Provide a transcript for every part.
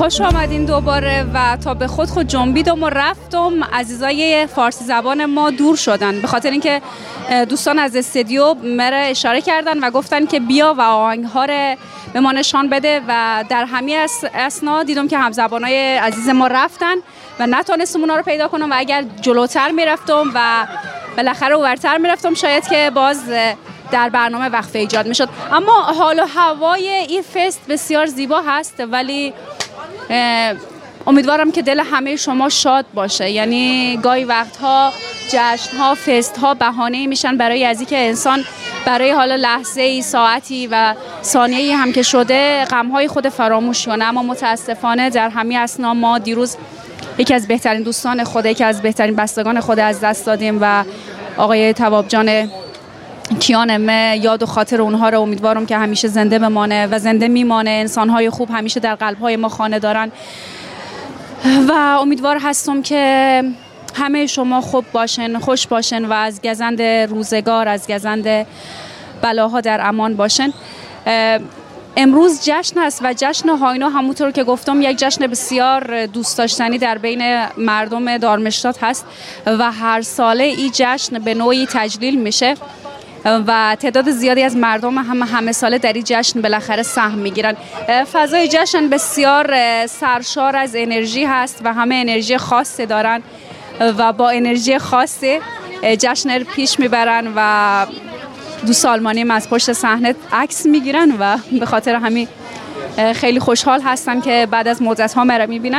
خوش آمدین دوباره و تا به خود جنبیدم و رفتم. عزیزای فارسی زبان ما دور شدن به خاطر اینکه دوستان از استودیو مرا اشاره کردن و گفتن که بیا و آهنگ‌ها رو به ما نشان بده و در همین اسنا دیدم که همزبانای عزیز ما رفتن و نتونستم اونا رو پیدا کنم و اگر جلوتر میرفتم و بالاخره اورتر میرفتم شاید که باز در برنامه وقفه ایجاد میشد. اما حال و هوای این فست بسیار زیبا هست، ولی امیدوارم که دل همه شما شاد باشه. یعنی گاهی وقتها جشن‌ها، فست‌ها بهانه‌ای میشن برای از اینکه انسان برای حالا لحظه‌ای، ساعتی و ثانیه‌ای هم که شده غم‌های خود فراموش کنه. اما متاسفانه در همین اسنا ما دیروز یکی از بهترین دوستان خود، یکی از بهترین بستگان خود از دست دادیم و آقای تواب جان کیانمه یاد و خاطر اونها رو امیدوارم که همیشه زنده بمانه و زنده میمانه. انسان‌های خوب همیشه در قلب‌های ما خانه دارن و امیدوار هستم که همه شما خوب باشن، خوش باشن و از گزند روزگار، از گزند بلاها در امان باشن. امروز جشن است و جشن هاینا همونطور که گفتم یک جشن بسیار دوست داشتنی در بین مردم دارمشتاد هست و هر ساله این جشن به نوعی تجلیل میشه و تعداد زیادی از مردم همه ساله در این جشن بالاخره سهم میگیرن. فضای جشن بسیار سرشار از انرژی هست و همه انرژی خاصی دارن و با انرژی خاصی جشن رو پیش میبرن و دوست آلمانی هم از پشت صحنه عکس میگیرن و به خاطر همین خیلی خوشحال هستن که بعد از مدت ها مرا میبینن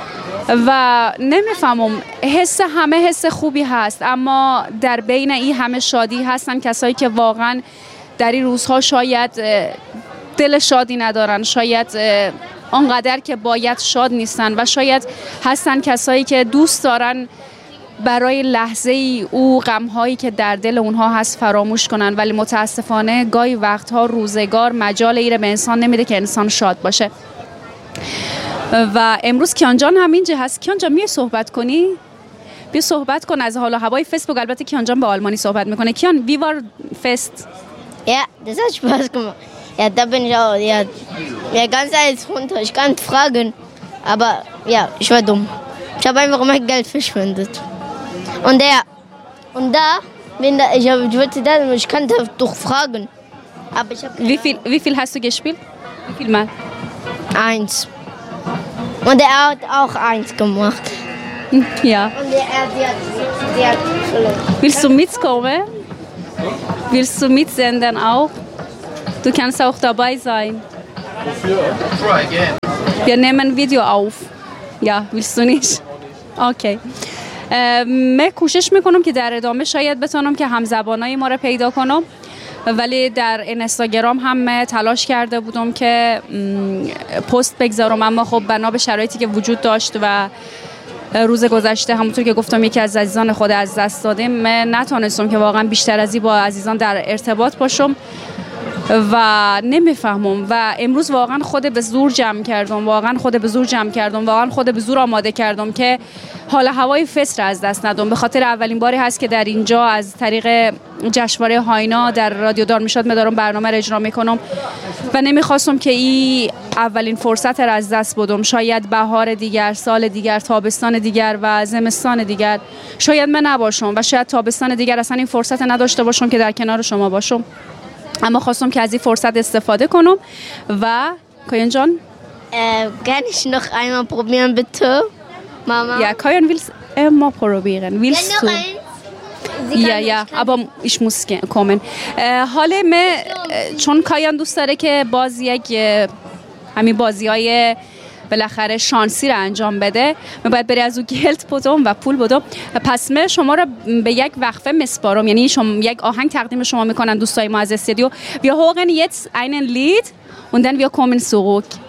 و نمیفهمم همه حس خوبی هست، اما در بین این همه شادی هستن کسایی که واقعا در این روزها شاید دل شادی ندارن، شاید آنقدر که باید شاد نیستن و شاید هستن کسایی که دوست دارن برای لحظه ای او غم‌هایی که در دل اونها هست فراموش کنن، ولی متاسفانه گاهی وقتها روزگار مجال ایره به انسان نمیده که انسان شاد باشه. و امروز کیان جان هم اینجا هست. کیان جان میای صحبت کنی؟ بیا صحبت کن از حال و هوای فست. البته کیان جان به آلمانی صحبت میکنه. کیان wie war Fest? Ja, das hat Spaß gemacht. Ja, da bin ich auch. Ja, ganz alles runter. Ich kann nicht fragen, aber ja, ich war dumm. Ich habe einfach mein Geld verschwendet. Und ich wollte da, ich kann doch fragen. Aber ich habe wie viel hast du gespielt? Wie viel Mal? 1. Und er hat auch 1 gemacht. Ja. Und die hat verloren. Willst du mitkommen? Willst du mitsenden auch? Du kannst auch dabei sein. Wir nehmen Video auf. Ja, willst du nicht? Okay. من کوشش میکنم که در ادامه شاید بتونم که همزبانای ما رو پیدا کنم، ولی در اینستاگرام هم تلاش کرده بودم که پست بگذارم، اما خب بنا به شرایطی که وجود داشت و روز گذشته همونطور که گفتم یکی از عزیزان خود از دست دادیم، من نتونستم که واقعا بیشتر از این با عزیزان در ارتباط باشم و نمیفهمم و امروز واقعا خود به زور جمع کردم، واقعا خود به زور آماده کردم که حالا هوای فست را از دست ندم. به خاطر اولین باری هست که در اینجا از طریق جشنواره هاینا در رادیو دارمشتاد دارم برنامه را اجرا میکنم و نمیخواستم که این اولین فرصت را از دست بدم. شاید بهار دیگر، سال دیگر، تابستان دیگر و زمستان دیگر شاید من نباشم و شاید تابستان دیگر اصلا این فرصت نداشته باشم که در کنار شما باشم، اما خواستم که از این فرصت استفاده کنم. و کایان جان kann ich noch einmal probieren bitte? Mama? Ja, Kajan willst mal probieren. Willst du? Ja, aber ich muss kommen. حالا چون کایان دوست داره که باز یک همین بازی‌های بالاخره شانسی رو انجام بده، من باید بری از او گلت بدم و پول بدم. پس من شما رو به یک وقفه مسپارم، یعنی یک آهنگ تقدیم شما میکنن دوستای ما از استودیو. Wir hören jetzt einen Lied und dann wir kommen zurück.